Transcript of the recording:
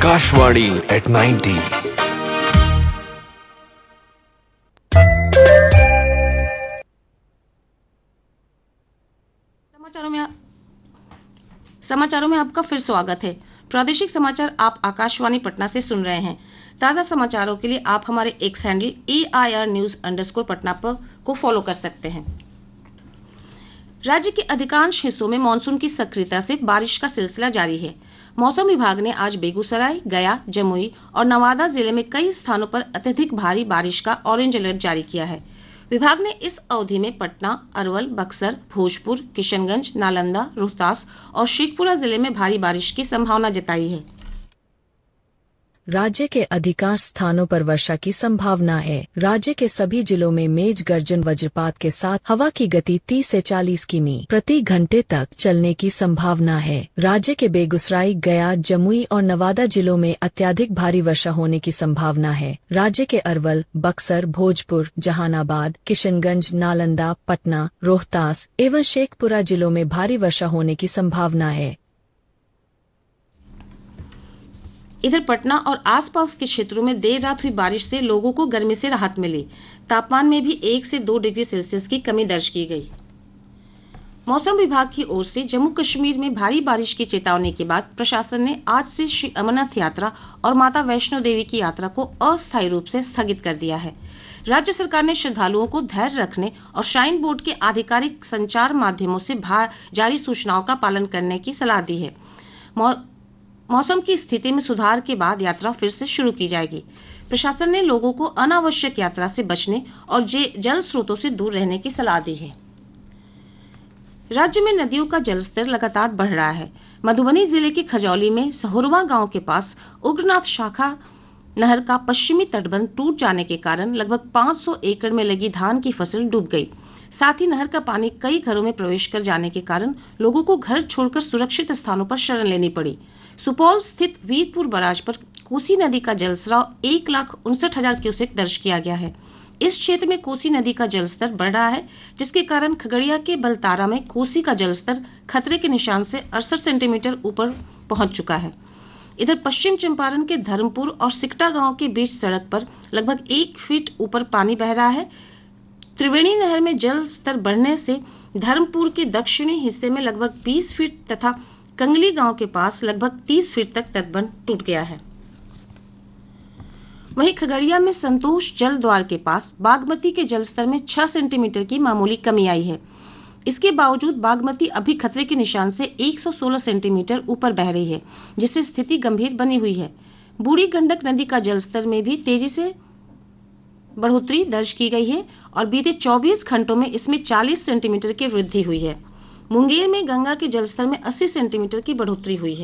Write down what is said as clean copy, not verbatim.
Akashvani at 90. समाचारों में आपका फिर स्वागत है। प्रादेशिक समाचार आप आकाशवाणी पटना से सुन रहे हैं। ताजा समाचारों के लिए आप हमारे एक्स हैंडल AIR_News_Patna पर को फॉलो कर सकते हैं। राज्य के अधिकांश हिस्सों में मानसून की सक्रियता से बारिश का सिलसिला जारी है। मौसम विभाग ने आज बेगूसराय, गया, जमुई और नवादा जिले में कई स्थानों पर अत्यधिक भारी बारिश का ऑरेंज अलर्ट जारी किया है। विभाग ने इस अवधि में पटना, अरवल, बक्सर, भोजपुर, किशनगंज, नालंदा, रोहतास और शेखपुरा जिले में भारी बारिश की संभावना जताई है। राज्य के अधिकांश स्थानों पर वर्षा की संभावना है। राज्य के सभी जिलों में मेघ गर्जन वज्रपात के साथ हवा की गति 30 से 40 किमी प्रति घंटे तक चलने की संभावना है। राज्य के बेगूसराय, गया, जमुई और नवादा जिलों में अत्यधिक भारी वर्षा होने की संभावना है। राज्य के अरवल, बक्सर, भोजपुर, जहानाबाद, किशनगंज, नालंदा, पटना, रोहतास एवं शेखपुरा जिलों में भारी वर्षा होने की संभावना है। इधर पटना और आसपास के क्षेत्रों में देर रात हुई बारिश से लोगों को गर्मी से राहत मिली। तापमान में भी 1 से 2 डिग्री सेल्सियस की कमी दर्ज की गई। मौसम विभाग की ओर से जम्मू कश्मीर में भारी बारिश की चेतावनी के बाद प्रशासन ने आज से श्री अमरनाथ यात्रा और माता वैष्णो देवी की यात्रा को अस्थायी रूप से स्थगित कर दिया है। राज्य सरकार ने श्रद्धालुओं को धैर्य रखने और श्राइन बोर्ड के आधिकारिक संचार माध्यमों से जारी सूचनाओं का पालन करने की सलाह दी है। मौसम की स्थिति में सुधार के बाद यात्रा फिर से शुरू की जाएगी। प्रशासन ने लोगों को अनावश्यक यात्रा से बचने और जल स्रोतों से दूर रहने की सलाह दी है। राज्य में नदियों का जलस्तर लगातार बढ़ रहा है। मधुबनी जिले के खजौली में सहुरवा गांव के पास उग्रनाथ शाखा नहर का पश्चिमी तटबंध टूट जाने के कारण लगभग 500 एकड़ में लगी धान की फसल डूब गई। साथ ही नहर का पानी कई घरों में प्रवेश कर जाने के कारण लोगों को घर छोड़कर सुरक्षित स्थानों पर शरण लेनी पड़ी। सुपौल स्थित वीरपुर बराज पर कोसी नदी का जलस्तर 1,59,000 क्यूसेक दर्ज किया गया है। इस क्षेत्र में कोसी नदी का जलस्तर बढ़ रहा है, जिसके कारण खगड़िया के बलतारा में कोसी का जलस्तर खतरे के निशान से 68 सेंटीमीटर ऊपर पहुंच चुका है। इधर पश्चिम चंपारण के धर्मपुर और सिकटा गांव के बीच सड़क पर लगभग 1 फीट ऊपर पानी बह रहा है। त्रिवेणी नहर में जल स्तर बढ़ने से धर्मपुर के दक्षिणी हिस्से में लगभग 20 फीट तथा कंगली गांव के पास लगभग 30 फीट तक तटबंध टूट गया है। वहीं खगड़िया में संतोष जल द्वार के पास बागमती के जलस्तर में 6 सेंटीमीटर की मामूली कमी आई है। इसके बावजूद बागमती अभी खतरे के निशान से 116 सेंटीमीटर ऊपर बह रही है, जिससे स्थिति गंभीर बनी हुई है। बूढ़ी गंडक नदी का जलस्तर में भी तेजी से बढ़ोतरी दर्ज की गई है और बीते 24 घंटों में इसमें 40 सेंटीमीटर की वृद्धि हुई है। मुंगेर में गंगा के जलस्तर में 80 सेंटीमीटर की बढ़ोतरी हुई है।